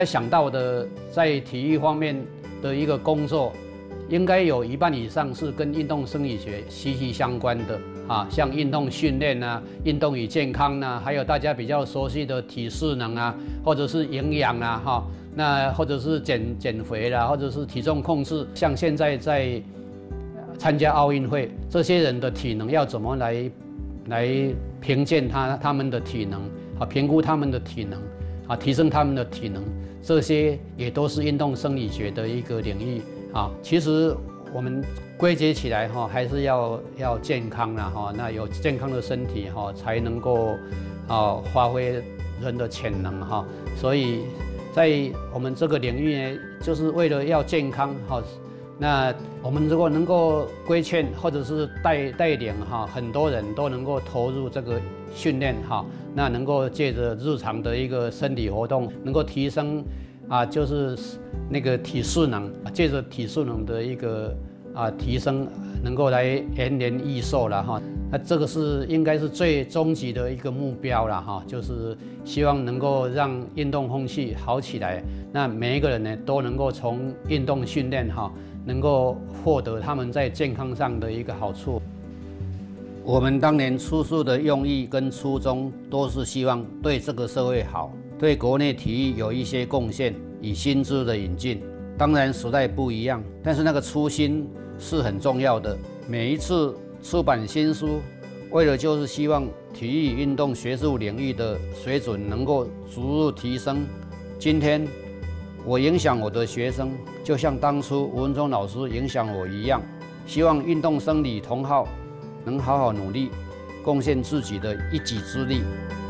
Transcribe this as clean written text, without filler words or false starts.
想到的在体育方面的一个工作，应该有一半以上是跟运动生理学息息相关的啊，像运动训练啊、运动与健康啊，还有大家比较熟悉的体适能啊，或者是营养啊，哈，那或者是减肥啦，或者是体重控制，像现在在参加奥运会，这些人的体能要怎么来评鉴他们的体能啊，评估他们的体能啊，提升他们的体能，这些也都是运动生理学的一个领域啊。其实我们归结起来哈，还是要健康啦哈，那有健康的身体哈，才能够发挥人的潜能哈。所以在我们这个领域呢，就是为了要健康哈。那我们如果能够规劝或者是带领哈，很多人都能够投入这个训练哈，那能够借着日常的一个身体活动，能够提升就是那个体适能，借着体适能的一个提升，能够来延年益寿了哈。那这个是应该是最终极的一个目标了哈，就是希望能够让运动风气好起来。那每一个人呢都能够从运动训练哈，能够获得他们在健康上的一个好处。我们当年出书的用意跟初衷都是希望对这个社会好，对国内体育有一些贡献，以新知的引进。当然时代不一样，但是那个初心是很重要的。每一次出版新书，为了就是希望体育运动学术领域的水准能够逐日提升。今天我影响我的学生，就像当初吴文忠老师影响我一样，希望运动生理同好能好好努力，贡献自己的一己之力。